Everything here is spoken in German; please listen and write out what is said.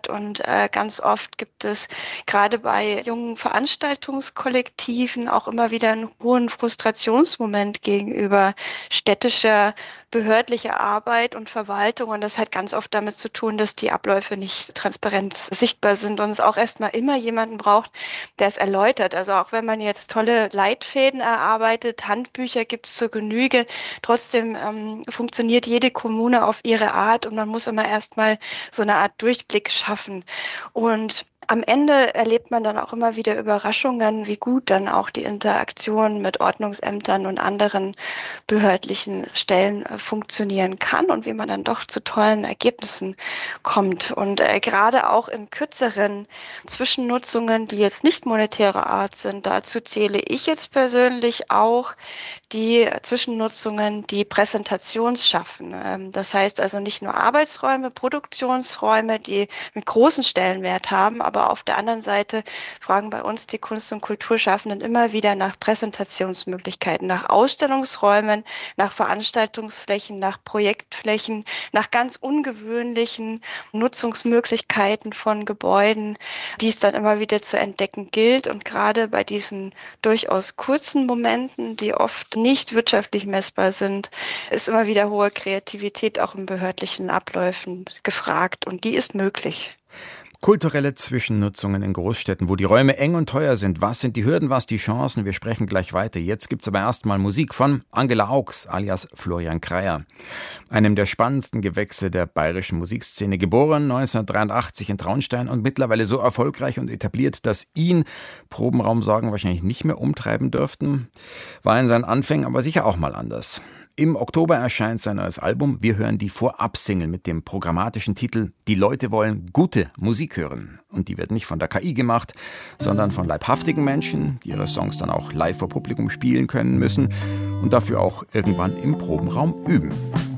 gefragt und ganz oft gibt es gerade bei jungen Veranstaltungskollektiven auch immer wieder einen hohen Frustrationsmoment gegenüber städtischer behördlicher Arbeit und Verwaltung. Und das hat ganz oft damit zu tun, dass die Abläufe nicht transparent sichtbar sind und es auch erstmal immer jemanden braucht, der es erläutert. Also auch wenn man jetzt tolle Leitfäden erarbeitet, Handbücher gibt es zur Genüge, trotzdem funktioniert jede Kommune auf ihre Art und man muss immer erstmal so eine Art Durchblick schaffen. Und am Ende erlebt man dann auch immer wieder Überraschungen, wie gut dann auch die Interaktion mit Ordnungsämtern und anderen behördlichen Stellen funktionieren kann und wie man dann doch zu tollen Ergebnissen kommt. Und gerade auch in kürzeren Zwischennutzungen, die jetzt nicht monetärer Art sind, dazu zähle ich jetzt persönlich auch die Zwischennutzungen, die Präsentations schaffen. Das heißt also nicht nur Arbeitsräume, Produktionsräume, die einen großen Stellenwert haben, aber auf der anderen Seite fragen bei uns die Kunst- und Kulturschaffenden immer wieder nach Präsentationsmöglichkeiten, nach Ausstellungsräumen, nach Veranstaltungsflächen, nach Projektflächen, nach ganz ungewöhnlichen Nutzungsmöglichkeiten von Gebäuden, die es dann immer wieder zu entdecken gilt. Und gerade bei diesen durchaus kurzen Momenten, die oft nicht wirtschaftlich messbar sind, ist immer wieder hohe Kreativität auch in behördlichen Abläufen gefragt und die ist möglich. Kulturelle Zwischennutzungen in Großstädten, wo die Räume eng und teuer sind. Was sind die Hürden, was die Chancen? Wir sprechen gleich weiter. Jetzt gibt's aber erstmal Musik von Angela Augs alias Florian Kreyer. Einem der spannendsten Gewächse der bayerischen Musikszene. Geboren 1983 in Traunstein und mittlerweile so erfolgreich und etabliert, dass ihn Probenraumsorgen wahrscheinlich nicht mehr umtreiben dürften. War in seinen Anfängen aber sicher auch mal anders. Im Oktober erscheint sein neues Album. Wir hören die Vorab-Single mit dem programmatischen Titel »Die Leute wollen gute Musik hören«. Und die wird nicht von der KI gemacht, sondern von leibhaftigen Menschen, die ihre Songs dann auch live vor Publikum spielen können müssen und dafür auch irgendwann im Probenraum üben.